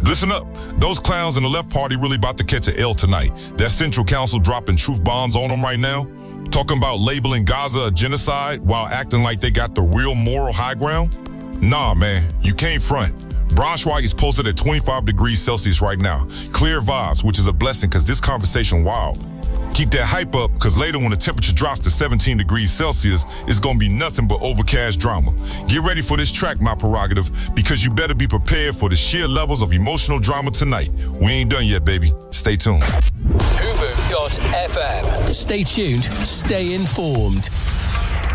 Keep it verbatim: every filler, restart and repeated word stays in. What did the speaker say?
Listen up. Those clowns in the left party really about to catch an L tonight. That Central Council dropping truth bombs on them right now. Talking about labeling Gaza a genocide while acting like they got the real moral high ground. Nah, man, you can't front. Braunschweig is posted at twenty-five degrees Celsius right now. Clear vibes, which is a blessing because this conversation wild. Keep that hype up, because later when the temperature drops to seventeen degrees Celsius, it's going to be nothing but overcast drama. Get ready for this track, my prerogative, because you better be prepared for the sheer levels of emotional drama tonight. We ain't done yet, baby. Stay tuned. Hoover dot f m. Stay tuned, stay informed.